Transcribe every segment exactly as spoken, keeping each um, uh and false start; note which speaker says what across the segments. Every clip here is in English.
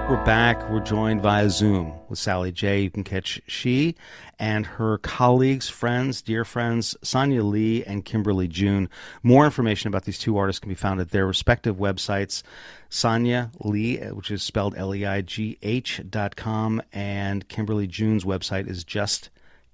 Speaker 1: We're back. We're joined via Zoom with Sally J. You can catch she and her colleagues, friends, dear friends, Sonia Lee and Kimberly June. More information about these two artists can be found at their respective websites. Sonia Lee, which is spelled L E I G H dot com, and Kimberly June's website is just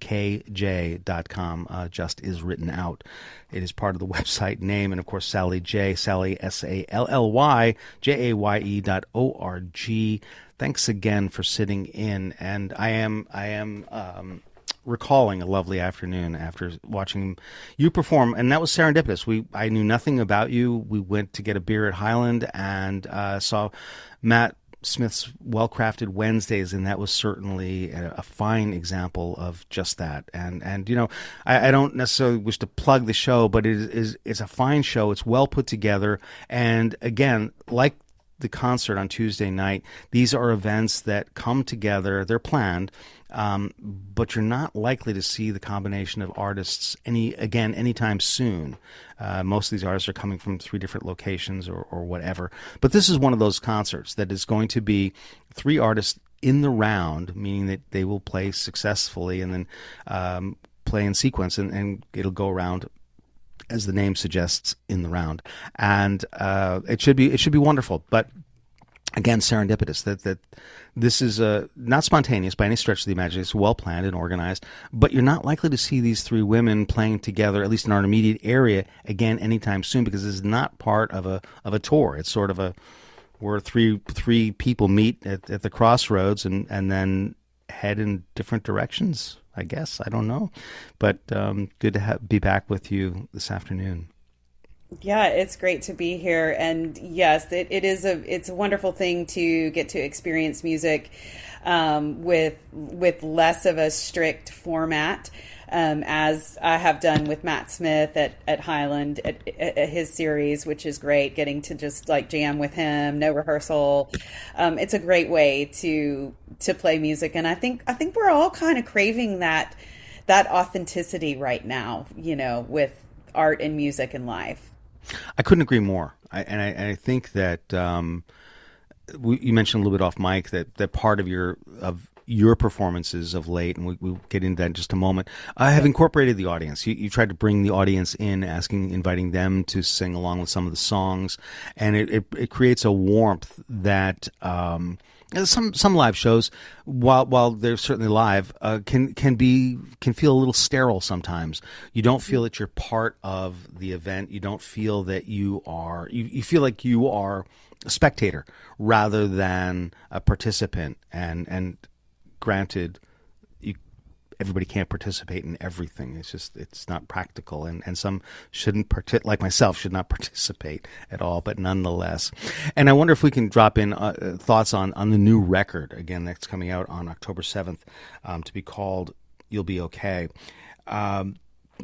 Speaker 1: K J dot com. Uh, just is written out. It is part of the website name. And, of course, Sally J, Sally, S A L L Y, J A Y E dot O R G. Thanks again for sitting in. And I am I am um, recalling a lovely afternoon after watching you perform. And that was serendipitous. We I knew nothing about you. We went to get a beer at Highland and uh, saw Matt Smith's Well-Crafted Wednesdays, and that was certainly a, a fine example of just that. And and you know, I, I don't necessarily wish to plug the show, but it is it's a fine show. It's well put together, and again, like the concert on Tuesday night, these are events that come together. They're planned, um, but you're not likely to see the combination of artists any again anytime soon. Uh, most of these artists are coming from three different locations or, or whatever. But this is one of those concerts that is going to be three artists in the round, meaning that they will play successfully and then um, play in sequence, and, and it'll go around, as the name suggests, in the round. And uh, it should be it should be wonderful. But again, serendipitous, that that this is uh, not spontaneous by any stretch of the imagination. It's well planned and organized, but you're not likely to see these three women playing together, at least in our immediate area, again anytime soon, because this is not part of a of a tour. It's sort of a where three three people meet at, at the crossroads and, and then head in different directions, I guess. I don't know. But um, good to ha- be back with you this afternoon.
Speaker 2: Yeah, it's great to be here. And yes, it, it is a it's a wonderful thing to get to experience music um, with with less of a strict format, um, as I have done with Matt Smith at, at Highland at, at his series, which is great, getting to just like jam with him, no rehearsal. Um, it's a great way to to play music. And I think I think we're all kind of craving that that authenticity right now, you know, with art and music and life.
Speaker 1: I couldn't agree more. I, and, I, and I think that um, we, you mentioned a little bit off mic that, that part of your of your performances of late, and we, we'll get into that in just a moment, I have incorporated the audience. You, you tried to bring the audience in, asking, inviting them to sing along with some of the songs, and it, it, it creates a warmth that um, some some live shows, while while they're certainly live, uh, can can be can feel a little sterile sometimes. You don't feel that you're part of the event. You don't feel that you are. You, you feel like you are a spectator rather than a participant. And and granted, you, everybody can't participate in everything. It's just it's not practical, and, and some shouldn't partic- like myself should not participate at all. But nonetheless, and I wonder if we can drop in uh, thoughts on on the new record again that's coming out on October seventh, um, to be called "You'll Be Okay." Um,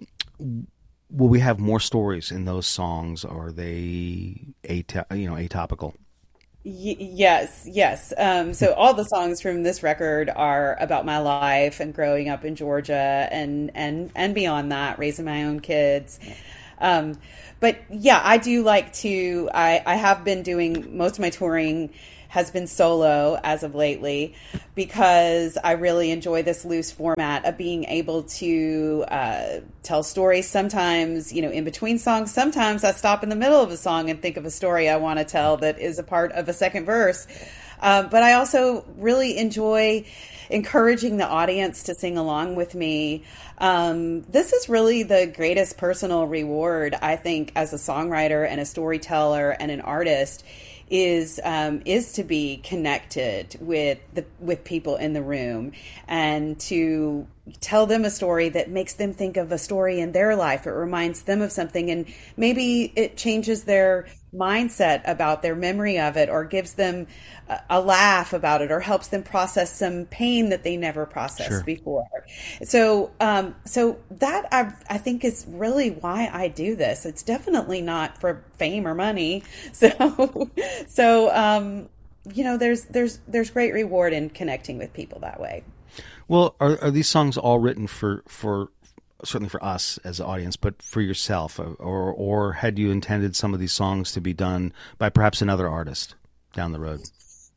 Speaker 1: will we have more stories in those songs? Or are they ato- you know atopical?
Speaker 2: Y- yes, yes. Um, so all the songs from this record are about my life and growing up in Georgia and and and beyond that, raising my own kids. Um, but yeah, I do like to. I I have been doing most of my touring has been solo as of lately, because I really enjoy this loose format of being able to uh, tell stories. Sometimes, you know, in between songs, sometimes I stop in the middle of a song and think of a story I want to tell that is a part of a second verse. Uh, but I also really enjoy encouraging the audience to sing along with me. Um, this is really the greatest personal reward, I think, as a songwriter and a storyteller and an artist, is um, is to be connected with the with people in the room and to tell them a story that makes them think of a story in their life. It reminds them of something, and maybe it changes their mindset about their memory of it, or gives them a, a laugh about it, or helps them process some pain that they never processed
Speaker 1: Sure.
Speaker 2: before. So, um, so that I, I think is really why I do this. It's definitely not for fame or money. So, so um, you know, there's there's there's great reward in connecting with people that way.
Speaker 1: Well, are are these songs all written for for certainly for us as an audience, but for yourself, or or had you intended some of these songs to be done by perhaps another artist down the road?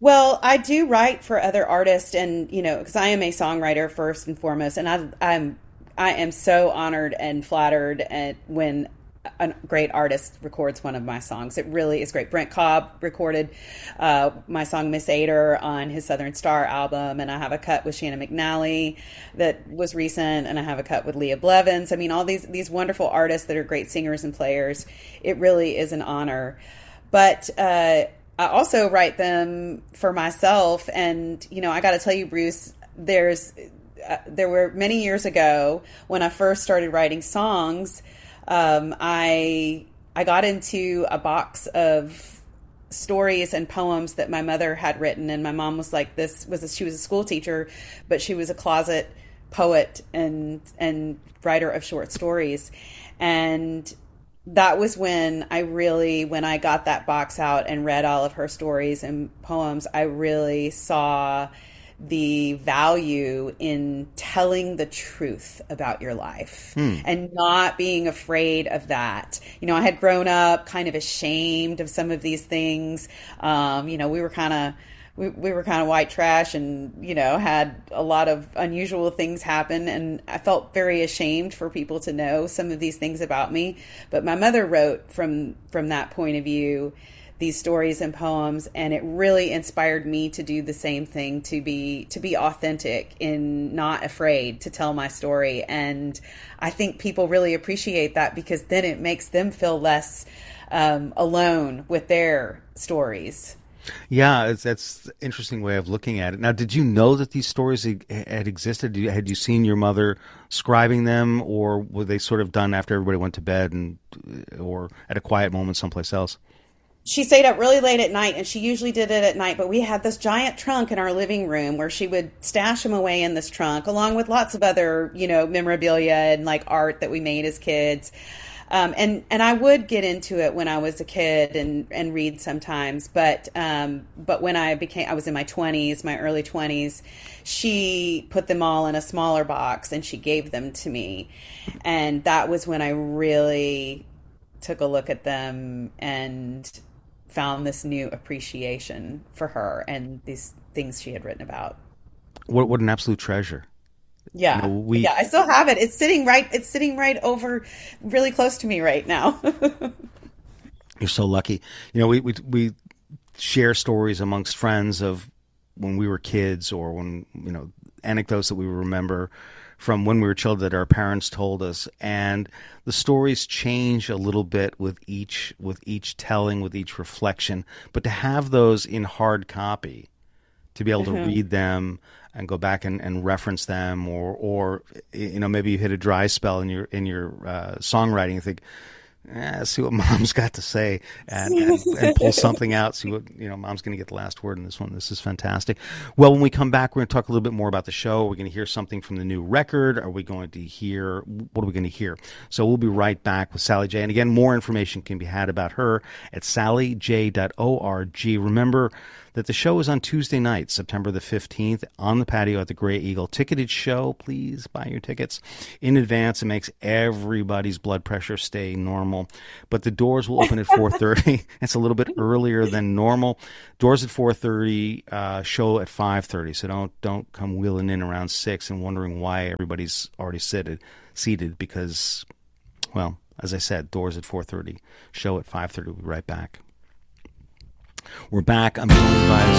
Speaker 2: Well, I do write for other artists, and you know, because I am a songwriter first and foremost, and I, I'm I am so honored and flattered at when a great artist records one of my songs. It really is great. Brent Cobb recorded uh, my song Miss Ader on his Southern Star album, and I have a cut with Shannon McNally that was recent, and I have a cut with Leah Blevins. I mean, all these these wonderful artists that are great singers and players. It really is an honor. But uh, I also write them for myself, and you know, I got to tell you, Bruce, there's uh, there were many years ago when I first started writing songs. Um, I I got into a box of stories and poems that my mother had written, and my mom was like, "This was a, she was a school teacher, but she was a closet poet and and writer of short stories," and that was when I really, when I got that box out and read all of her stories and poems, I really saw the value in telling the truth about your life hmm. and not being afraid of that. You know, I had grown up kind of ashamed of some of these things. Um, you know, we were kind of, we, we were kind of white trash and, you know, had a lot of unusual things happen. And I felt very ashamed for people to know some of these things about me. But my mother wrote from, from that point of view, these stories and poems, and it really inspired me to do the same thing, to be to be authentic and not afraid to tell my story. And I think people really appreciate that, because then it makes them feel less um, alone with their stories.
Speaker 1: Yeah, it's, that's an interesting way of looking at it. Now, did you know that these stories had existed? Had you seen your mother scribing them, or were they sort of done after everybody went to bed, and or at a quiet moment someplace else?
Speaker 2: She stayed up really late at night, and she usually did it at night, but we had this giant trunk in our living room where she would stash them away in this trunk, along with lots of other, you know, memorabilia and like art that we made as kids. Um, and, and I would get into it when I was a kid and, and read sometimes, but, um, but when I became, I was in my twenties, my early twenties, she put them all in a smaller box and she gave them to me. And that was when I really took a look at them and found this new appreciation for her and these things she had written about.
Speaker 1: What what an absolute treasure.
Speaker 2: Yeah. You know, we... Yeah, I still have it. It's sitting right it's sitting right over really close to me right now.
Speaker 1: You're so lucky. You know, we we we share stories amongst friends of when we were kids, or when, you know, anecdotes that we remember from when we were children that our parents told us, and the stories change a little bit with each with each telling, with each reflection. But to have those in hard copy, to be able mm-hmm. to read them and go back and, and reference them, or or you know, maybe you hit a dry spell in your in your uh, songwriting, you think, eh, see what Mom's got to say, and, and, and pull something out. See what, you know, Mom's going to get the last word in this one. This is fantastic. Well, when we come back, we're going to talk a little bit more about the show. Are we going to hear something from the new record? Are we going to hear, what are we going to hear? So we'll be right back with Sally J. And again, more information can be had about her at sally j dot org. Remember that the show is on Tuesday night, September the fifteenth, on the patio at the Grey Eagle. Ticketed show. Please buy your tickets in advance. It makes everybody's blood pressure stay normal. But the doors will open at four thirty. It's a little bit earlier than normal. Doors at four thirty, uh, show at five thirty. So don't don't come wheeling in around six and wondering why everybody's already seated, seated because, well, as I said, doors at four thirty, show at five thirty. We'll be right back. We're back. I'm joined by